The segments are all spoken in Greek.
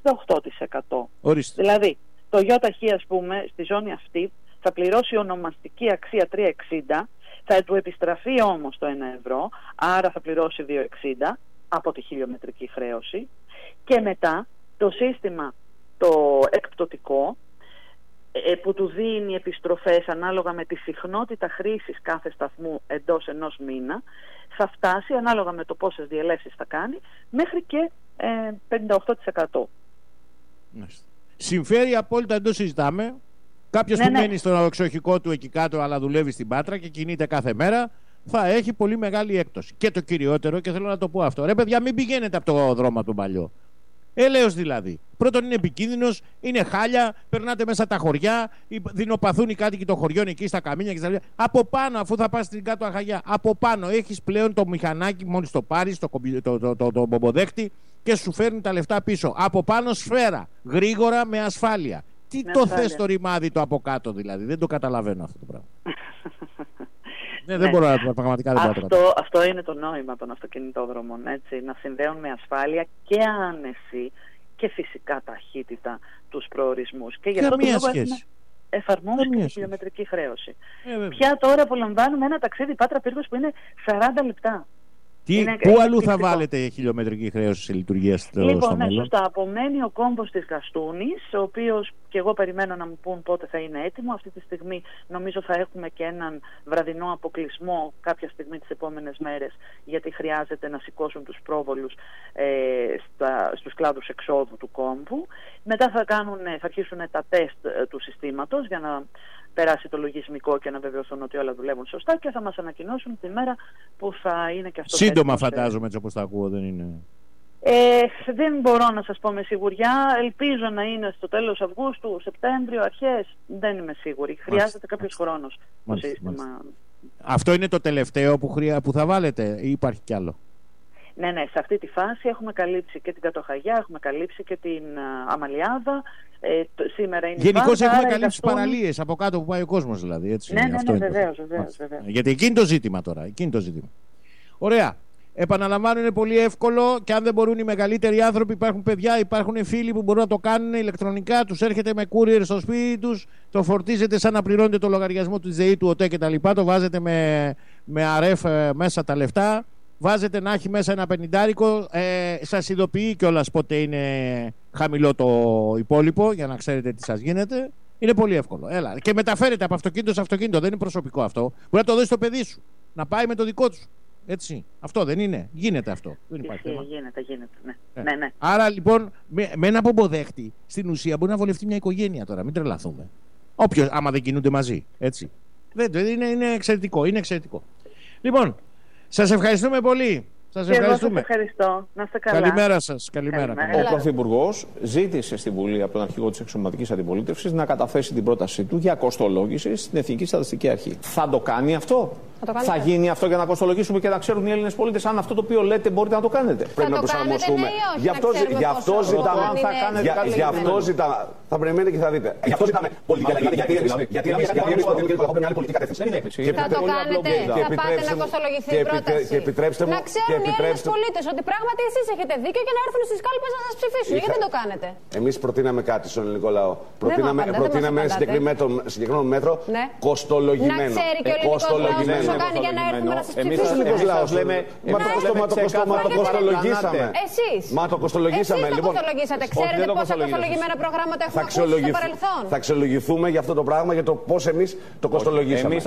68%. Ορίστε. Δηλαδή, το ΙΧ, ας πούμε, στη ζώνη αυτή θα πληρώσει ονομαστική αξία 3,60, θα του επιστραφεί όμως το 1 ευρώ, άρα θα πληρώσει 2,60 από τη χιλιομετρική χρέωση, και μετά το σύστημα το εκπτωτικό που του δίνει επιστροφές ανάλογα με τη συχνότητα χρήσης κάθε σταθμού εντός ενός μήνα, θα φτάσει ανάλογα με το πόσες διελεύσεις θα κάνει μέχρι και 58%. Συμφέρει απόλυτα, δεν το συζητάμε. Κάποιος που μένει στον εξοχικό του εκεί κάτω αλλά δουλεύει στην Πάτρα και κινείται κάθε μέρα, θα έχει πολύ μεγάλη έκπτωση. Και το κυριότερο, και θέλω να το πω αυτό, ρε παιδιά, μην πηγαίνετε από το δρόμο τον παλιό. Έλεος δηλαδή. Πρώτον, είναι επικίνδυνος, είναι χάλια, περνάτε μέσα τα χωριά, δεινοπαθούν οι κάτοικοι των χωριών εκεί στα καμίνια και στα. Από πάνω, αφού θα πας στην κάτω Αχαγιά, από πάνω έχεις πλέον το μηχανάκι, μόλις το πάρεις, το μπομποδέχτη, και σου φέρνει τα λεφτά πίσω. Από πάνω σφαίρα, γρήγορα, με ασφάλεια. Τι με το ασφάλεια. Θες το ρημάδι το από κάτω δηλαδή? Δεν το καταλαβαίνω αυτό το πράγμα. Δεν μπορώ να πραγματικά δεν μπορώ. Αυτό είναι το νόημα των αυτοκινητόδρομων, έτσι, να συνδέουν με ασφάλεια και άνεση και φυσικά ταχύτητα τους προορισμούς. Και γι' αυτό το λόγο εφαρμόζουν και τη χιλιομετρική χρέωση. Πια τώρα απολαμβάνουμε ένα ταξίδι Πάτρα-Πύργος που είναι 40 λεπτά. Πού αλλού θα βάλετε η χιλιομετρική χρέωση σε λειτουργία στο μέλλον? Λοιπόν, σωστά. Απομένει ο κόμβος της Γαστούνης, ο οποίος και εγώ περιμένω να μου πούν πότε θα είναι έτοιμο. Αυτή τη στιγμή νομίζω θα έχουμε και έναν βραδινό αποκλεισμό κάποια στιγμή τις επόμενες μέρες, γιατί χρειάζεται να σηκώσουν τους πρόβολους στους κλάδους εξόδου του κόμβου. Μετά θα αρχίσουν τα τεστ του συστήματος για να περάσει το λογισμικό και να βεβαιωθούν ότι όλα δουλεύουν σωστά, και θα μας ανακοινώσουν τη μέρα που θα είναι και αυτό. Σύντομα φαντάζομαι, έτσι όπως το ακούω, δεν είναι? Δεν μπορώ να σας πω με σιγουριά. Ελπίζω να είναι στο τέλος Αυγούστου, Σεπτέμβριο, αρχές. Δεν είμαι σίγουρη. Χρειάζεται κάποιος χρόνος το σύστημα. Αυτό είναι το τελευταίο που θα βάλετε ή υπάρχει κι άλλο? Ναι, σε αυτή τη φάση έχουμε καλύψει και την Κατοχαγιά, έχουμε καλύψει και την Αμαλιάδα. Σήμερα είναι γενικώς έχουμε καλύψει παραλίες από κάτω που πάει ο κόσμος δηλαδή. Έτσι, ναι, βεβαίως. Γιατί εκείνη το ζήτημα τώρα. Ωραία. Επαναλαμβάνω, είναι πολύ εύκολο, και αν δεν μπορούν οι μεγαλύτεροι άνθρωποι, υπάρχουν παιδιά, υπάρχουν φίλοι που μπορούν να το κάνουν ηλεκτρονικά. Τους έρχεται με courier στο σπίτι τους, το φορτίζετε σαν να πληρώνετε το λογαριασμό της ΔΕΗ, του ΟΤΕ κτλ. Το βάζετε με ΑΡΕΦ μέσα τα λεφτά. Βάζετε να έχει μέσα ένα 50. Σας ειδοποιεί κιόλας πότε είναι χαμηλό το υπόλοιπο, για να ξέρετε τι σας γίνεται. Είναι πολύ εύκολο. Έλα. Και μεταφέρετε από αυτοκίνητο σε αυτοκίνητο. Δεν είναι προσωπικό αυτό. Μπορεί να το δώσει στο παιδί σου, να πάει με το δικό του. Έτσι. Αυτό δεν είναι? Γίνεται αυτό? Δεν υπάρχει θέμα. Γίνεται. Ναι. Άρα λοιπόν, με ένα μπομποδέχτη στην ουσία μπορεί να βολευτεί μια οικογένεια τώρα. Μην τρελαθούμε. Όποιος, άμα δεν κινούνται μαζί. Έτσι. Είναι εξαιρετικό. Λοιπόν, σας ευχαριστούμε πολύ. Σας ευχαριστώ. Να είστε καλά. Καλημέρα σας. Καλημέρα. Ο Πρωθυπουργός ζήτησε στην Βουλή από τον αρχηγό της Εξωματικής Αντιπολίτευσης να καταθέσει την πρότασή του για κοστολόγηση στην Εθνική Στατιστική Αρχή. Θα το κάνει αυτό? Θα γίνει αυτό για να κοστολογήσουμε και να ξέρουν οι Έλληνες πολίτες αν αυτό το οποίο λέτε μπορείτε να το κάνετε? Πρέπει να προσαρμοστούμε. Γι' αυτό ζητάμε. Θα περιμένετε και θα δείτε. Γι' αυτό ζητάμε πολιτική αλλαγή. Γιατί είναι μια άλλη πολιτική κατεύθυνση. Θα το κάνετε? Θα πάτε να κοστολογηθεί η πρόταση? Να ξέρουν οι Έλληνες πολίτες ότι πράγματι εσείς έχετε δίκιο και να έρθουν στις κάλπες να σας ψηφίσουν. Γιατί δεν το κάνετε? Εμείς προτείναμε κάτι στον ελληνικό λαό. Προτείναμε ένα συγκεκριμένο μέτρο κοστολογημένο. Να ξέρει και ο ελληνικός λαός πόσο κάνει για να έρθουμε να σας ψηφίσουμε. Μα το κοστολογήσαμε. Εσείς. Μα το κοστολογήσαμε. Εσείς το κοστολογήσατε. Ξέρετε πόσα κοστολογημένα προγράμματα έχουμε ακούσει στο παρελθόν? Θα αξιολογηθούμε για αυτό το πράγμα, για το πώς εμείς το κοστολογήσαμε.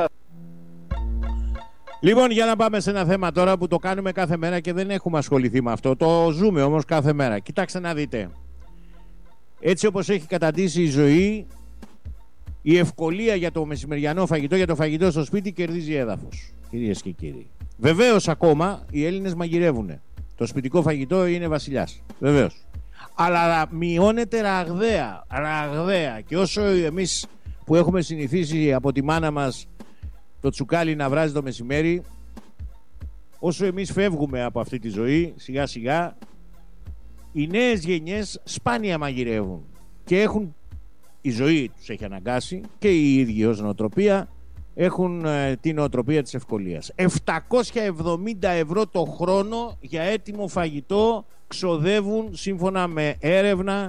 Λοιπόν, για να πάμε σε ένα θέμα τώρα που το κάνουμε κάθε μέρα και δεν έχουμε ασχοληθεί με αυτό. Το ζούμε όμως κάθε μέρα. Κοιτάξτε να δείτε. Έτσι όπως έχει καταντήσει η ζωή, η ευκολία για το μεσημεριανό φαγητό, για το φαγητό στο σπίτι, κερδίζει έδαφος. Κυρίες και κύριοι. Βεβαίως ακόμα οι Έλληνες μαγειρεύουν. Το σπιτικό φαγητό είναι βασιλιάς. Βεβαίως. Αλλά μειώνεται ραγδαία. Και όσο εμείς που έχουμε συνηθίσει από τη μάνα μας το τσουκάλι να βράζει το μεσημέρι, όσο εμείς φεύγουμε από αυτή τη ζωή σιγά σιγά, οι νέες γενιές σπάνια μαγειρεύουν και η ζωή τους έχει αναγκάσει, και οι ίδιοι ως νοοτροπία έχουν την νοοτροπία της ευκολίας. 770 ευρώ το χρόνο για έτοιμο φαγητό ξοδεύουν, σύμφωνα με έρευνα